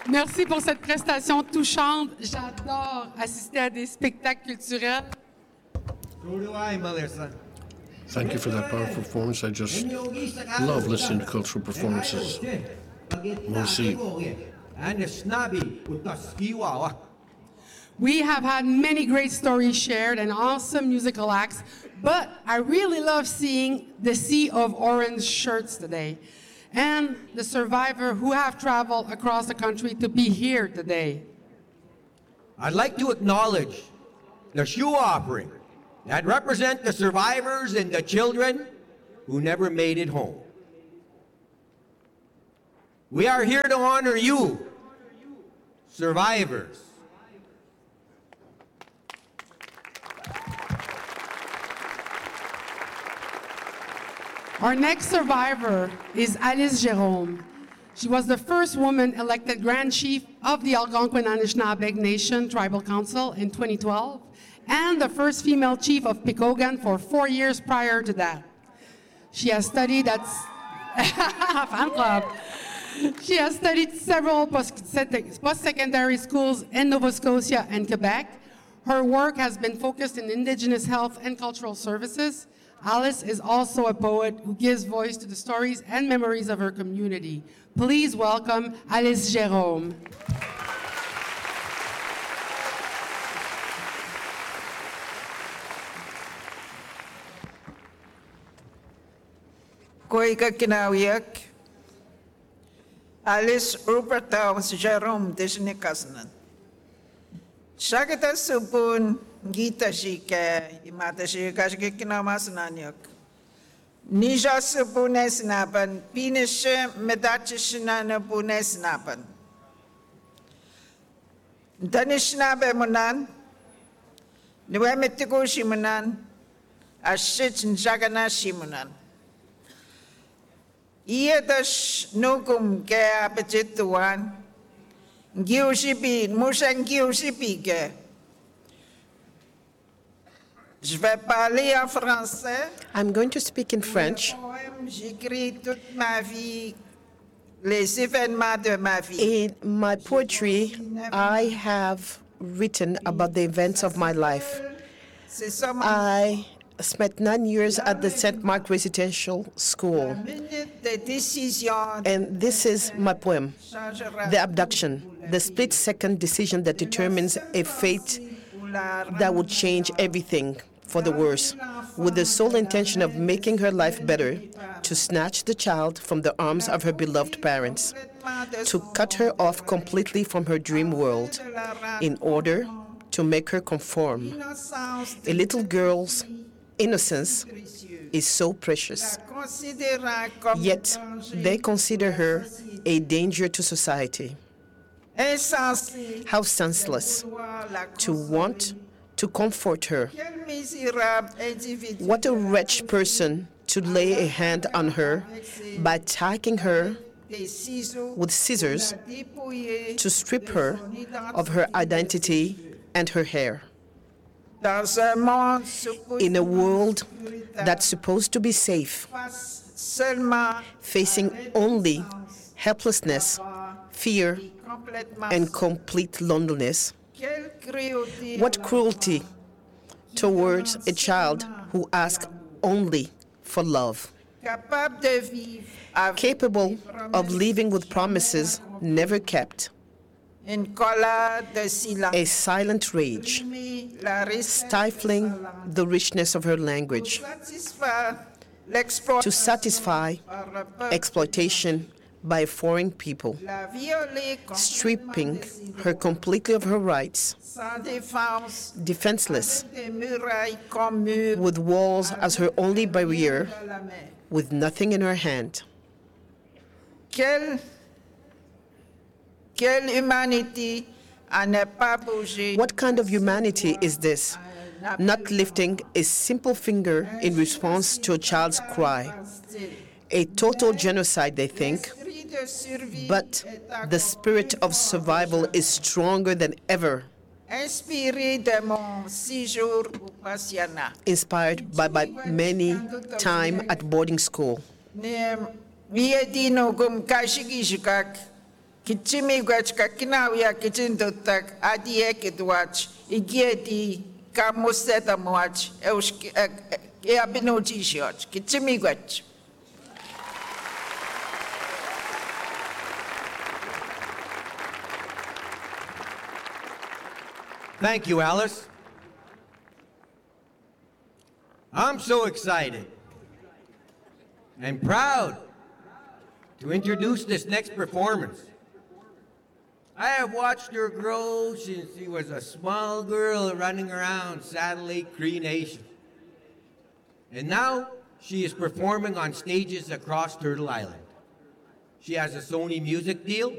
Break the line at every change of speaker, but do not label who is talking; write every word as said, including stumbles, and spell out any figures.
Merci pour cette prestation touchante. J'adore assister à des spectacles culturels.
Thank you for that powerful performance. I just love listening to cultural performances. We'll see.
We have had many great stories shared and awesome musical acts, but I really love seeing the sea of orange shirts today and the survivors who have traveled across the country to be here today.
I'd like to acknowledge the shoe offering that represent the survivors and the children who never made it home. We are here to honor you, survivors.
Our next survivor is Alice Jerome. She was the first woman elected Grand Chief of the Algonquin Anishinaabe Nation Tribal Council in twenty twelve, and the first female chief of Picogan for four years prior to that. She has studied at fan club. She has studied several post-secondary schools in Nova Scotia and Quebec. Her work has been focused in Indigenous health and cultural services. Alice is also a poet who gives voice to the stories and memories of her community. Please welcome Alice Jerome.
Koika kinawiyak, Alice Ruperta was Jerome Disneycasnan. Shagata supun Gita shike, imata shika shike kinamasnanyok. Nija supune snapan, pinishe medachishnana pune snapan. Danishnabe munan, Nuemetiko shimunan, Ashich njagana shimunan. Iedash nugum ke apetituan, Giushipi, Mushan Giushipi ke.
I'm going to speak in French. In my poetry, I have written about the events of my life. I spent nine years at the Saint Mark Residential School. And this is my poem, The Abduction, the split-second decision that determines a fate that would change everything for the worse, with the sole intention of making her life better, to snatch the child from the arms of her beloved parents, to cut her off completely from her dream world, in order to make her conform. A little girl's innocence is so precious, yet they consider her a danger to society. How senseless to want to comfort her. What a wretched person to lay a hand on her by attacking her with scissors to strip her of her identity and her hair. In a world that's supposed to be safe, facing only helplessness, fear, and complete loneliness. What cruelty towards a child who asks only for love. Capable of living with promises never kept. A silent rage, stifling the richness of her language. To satisfy exploitation by foreign people, stripping her completely of her rights, defenseless, with walls as her only barrier, with nothing in her hand. What kind of humanity is this? Not lifting a simple finger in response to a child's cry. A total genocide, they think. But the spirit of survival is stronger than ever. Inspired by my many time at boarding school.
Kichimi gwach kakinawiya kichin dotak adie kitwach igieti kamuseta mwach euski e abinoji shot. Kichimi gwach.
Thank you, Alice. I'm so excited and proud to introduce this next performance. I have watched her grow since she was a small girl running around Saddle Lake Cree Nation. And now she is performing on stages across Turtle Island. She has a Sony music deal